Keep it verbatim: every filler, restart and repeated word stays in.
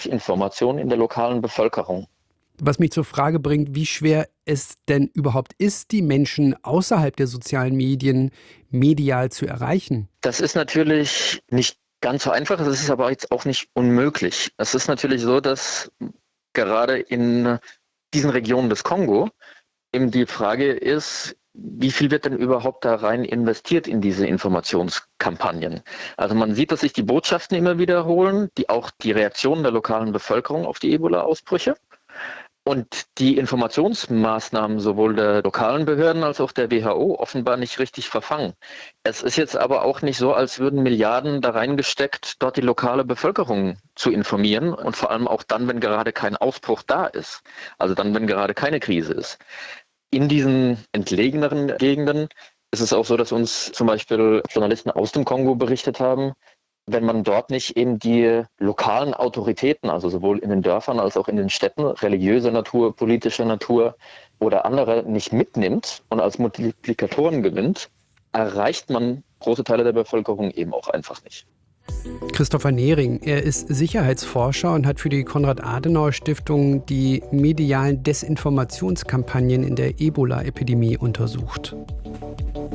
Information in der lokalen Bevölkerung. Was mich zur Frage bringt, wie schwer es denn überhaupt ist, die Menschen außerhalb der sozialen Medien medial zu erreichen. Das ist natürlich nicht ganz so einfach, es ist aber jetzt auch nicht unmöglich. Es ist natürlich so, dass gerade in diesen Regionen des Kongo eben die Frage ist, wie viel wird denn überhaupt da rein investiert in diese Informationskampagnen? Also man sieht, dass sich die Botschaften immer wiederholen, die auch die Reaktionen der lokalen Bevölkerung auf die Ebola-Ausbrüche. Und die Informationsmaßnahmen sowohl der lokalen Behörden als auch der W H O offenbar nicht richtig verfangen. Es ist jetzt aber auch nicht so, als würden Milliarden da reingesteckt, dort die lokale Bevölkerung zu informieren und vor allem auch dann, wenn gerade kein Ausbruch da ist. Also dann, wenn gerade keine Krise ist. In diesen entlegeneren Gegenden ist es auch so, dass uns zum Beispiel Journalisten aus dem Kongo berichtet haben, wenn man dort nicht eben die lokalen Autoritäten, also sowohl in den Dörfern als auch in den Städten, religiöser Natur, politischer Natur oder andere nicht mitnimmt und als Multiplikatoren gewinnt, erreicht man große Teile der Bevölkerung eben auch einfach nicht. Christopher Nehring, er ist Sicherheitsforscher und hat für die Konrad-Adenauer-Stiftung die medialen Desinformationskampagnen in der Ebola-Epidemie untersucht.